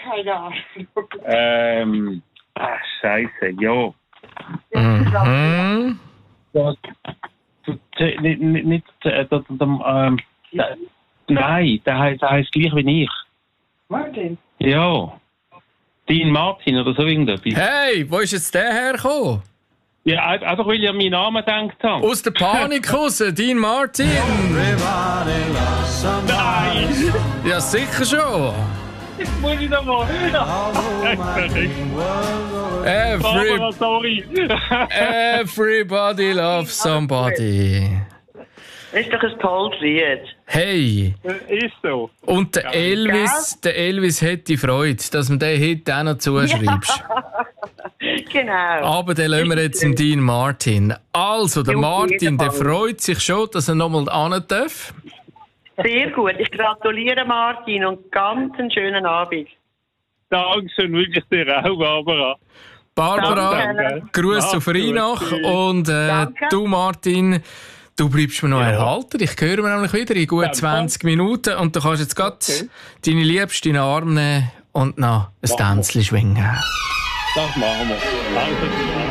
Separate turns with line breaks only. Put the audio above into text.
keine Ahnung.
Scheiße, ja.
Mhm.
Nein, der heisst gleich wie ich.
Martin?
Ja. Dean Martin oder so irgendetwas.
Hey, wo ist jetzt der hergekommen?
Ja, einfach weil ich an meinen Namen gedacht habe.
Aus der Panik raus, Dean Martin.
Nein!
Ja, sicher schon.
Jetzt muss ich noch mal. Barbara, sorry.
Everybody loves somebody.
Das ist doch ein tolles Lied.
Hey.
Ist so.
Und der Elvis hätte Freude, dass man den Hit auch noch zuschreibst.
Genau.
Aber den lassen wir jetzt dem Dean Martin. Also, der
Ja, auf
Martin,
jeden
der
Fall.
freut sich schon, dass er nochmal ran darf.
Sehr gut. Ich gratuliere Martin und ganz einen schönen Abend.
Dankeschön, wirklich dir auch, Barbara.
Barbara,
Danke.
Gruß auf
Mach's gut.
Rheinach. Und
Danke.
du, Martin, du bleibst mir noch erhalten. Ich höre mir nämlich wieder in gut
Danke.
20 Minuten. Und du kannst jetzt gerade deine Liebste in den Arm nehmen und noch ein Tänzchen schwingen.
Das machen wir. Danke.